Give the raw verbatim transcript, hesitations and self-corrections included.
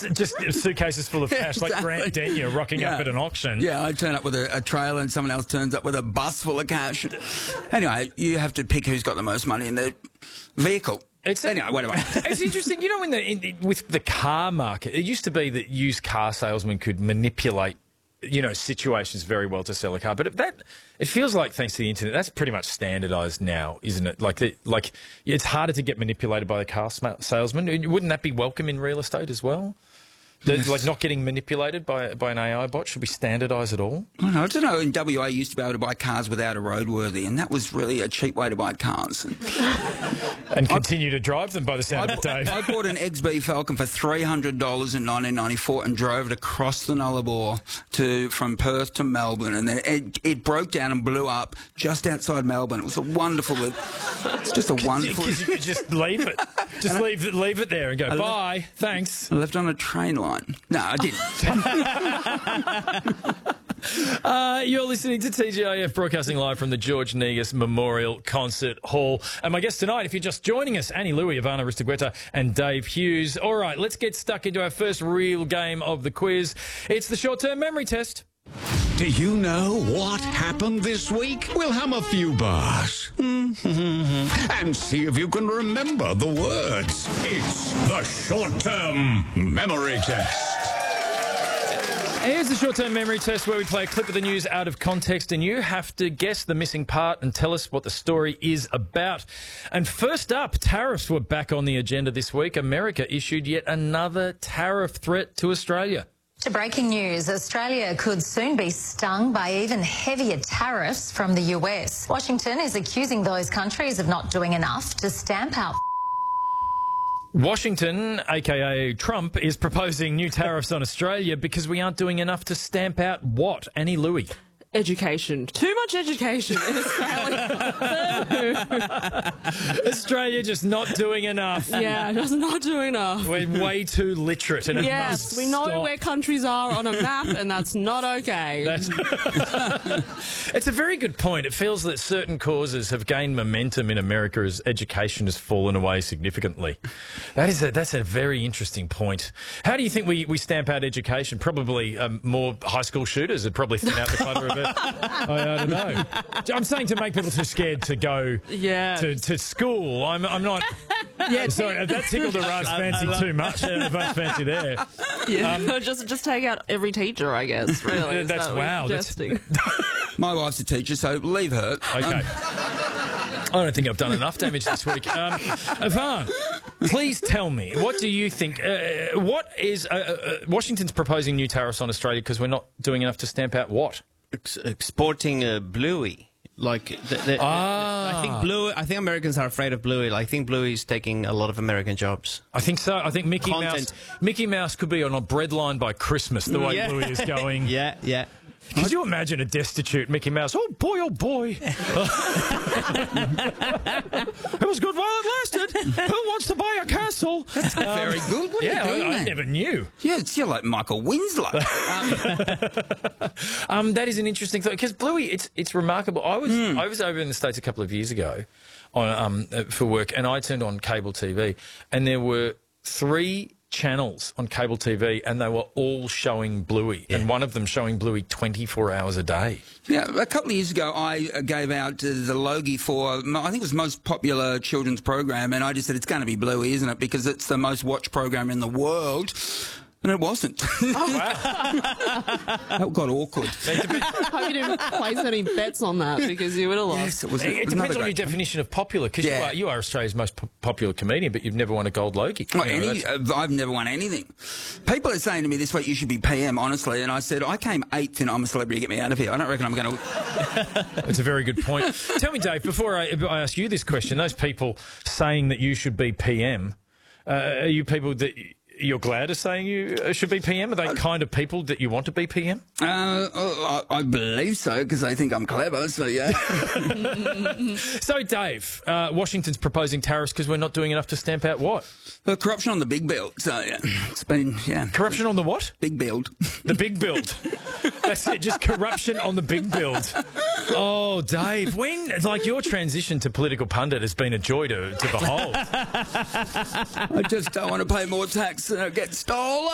just suitcases full of cash, Exactly. like Grant Denyer rocking Yeah. up at an auction. Yeah, I turn up with a, a trailer and someone else turns up with a bus full of cash. Anyway, you have to pick who's got the most money in their vehicle. It's anyway, whatever. It's interesting, you know, in the in, with the car market, it used to be that used car salesmen could manipulate, you know, situations very well to sell a car. But that it feels like, thanks to the internet, that's pretty much standardised now, isn't it? Like, the, like it's harder to get manipulated by the car salesman. Wouldn't that be welcome in real estate as well? The, like not getting manipulated by by an A I bot, should we standardise it all? I don't know. I don't know. In W A, you used to be able to buy cars without a roadworthy, and that was really a cheap way to buy cars. And continue to drive them by the sound I, of it, Dave. I bought an X B Falcon for three hundred dollars in nineteen ninety-four and drove it across the Nullarbor to from Perth to Melbourne, and then it, it broke down and blew up just outside Melbourne. It was a wonderful. It's just a wonderful. Because you could just leave it, just leave it, leave it there and go I bye, left, thanks. I left on a train line. No, I didn't. uh, you're listening to T G I F, broadcasting live from the George Negus Memorial Concert Hall. And my guest tonight, if you're just joining us, Annie Louie, Ivana Ristagueta and Dave Hughes. All right, let's get stuck into our first real game of the quiz. It's the short-term memory test. Do you know what happened this week? We'll hum a few bars and see if you can remember the words. It's the short-term memory test. Here's the short-term memory test, where we play a clip of the news out of context and you have to guess the missing part and tell us what the story is about. And first up, tariffs were back on the agenda this week. America issued yet another tariff threat to Australia. To breaking news, Australia could soon be stung by even heavier tariffs from the U S. Washington is accusing those countries of not doing enough to stamp out. Washington, a k a. Trump, is proposing new tariffs on Australia because we aren't doing enough to stamp out what? Annie Louie? Education. Too much education in Australia. Australia just not doing enough. Yeah, just not doing enough. We're way too literate. And it Yes, must we know stop. where countries are on a map, and that's not okay. That's it's a very good point. It feels that certain causes have gained momentum in America as education has fallen away significantly. That is a, that's a very interesting point. How do you think we, we stamp out education? Probably um, more high school shooters would probably thin out the clutter of it. I, I don't know. I'm saying to make people too scared to go Yeah. to, to school. I'm, I'm not... Yeah, sorry, that tickled a Raz fancy too much. Uh, Raz fancy there. Yeah, um, just just take out every teacher, I guess. Really, Uh, that's that wow. That's, suggesting. My wife's a teacher, so leave her. okay. Um, I don't think I've done enough damage this week. Um, Ivan, please tell me, what do you think? Uh, what is uh, uh, Washington's proposing new tariffs on Australia because we're not doing enough to stamp out what? Ex exporting uh, Bluey. Like, the, the, Ah. I think Blue. I think Americans are afraid of Bluey. I think Bluey is taking a lot of American jobs. I think so. I think Mickey Content. Mouse Mickey Mouse could be on a breadline by Christmas, the way Yeah. Bluey is going. Yeah, yeah. Could you imagine a destitute Mickey Mouse? Oh, boy, oh, boy. It was good while it lasted. Who wants to buy a castle? That's Um, very good. What yeah, are you doing, I, I man? never knew. Yeah, it's, you're like Michael Winslow. um, Um, that is an interesting thing because Bluey, it's it's remarkable. I was Hmm. I was over in the States a couple of years ago, on um uh, for work, and I turned on cable T V, and there were three channels on cable T V, and they were all showing Bluey, and one of them showing Bluey twenty-four hours a day. yeah, a couple of years ago, I uh, gave out uh, the Logie for, I think it was the most popular children's program, and I just said, it's going to be Bluey, isn't it? Because it's the most watched program in the world. And it wasn't. That got awkward. I hope you didn't place any bets on that because you would have lost. Yes, it was. It, It, it was depends another on your great- definition of popular, because Yeah. you, are, you are Australia's most po popular comedian, but you've never won a gold Logie. Not You know, any, that's- uh, I've never won anything. People are saying to me this week you should be P M, honestly, and I said I came eighth in I'm a Celebrity, get me out of here. I don't reckon I'm going to. That's a very good point. Tell me, Dave, before I, I ask you this question, those people saying that you should be P M, uh, are you people that you're glad are saying you should be P M? Are they kind of people that you want to be P M? Uh, I, I believe so because they think I'm clever. So yeah. So, Dave, uh, Washington's proposing tariffs because we're not doing enough to stamp out what? But corruption on the big build. So yeah, it's been yeah. Corruption on the what? Big build. The big build. That's it, just corruption on the big build. Oh, Dave, when, like, your transition to political pundit has been a joy to, to behold. I just don't want to pay more tax and I get stolen.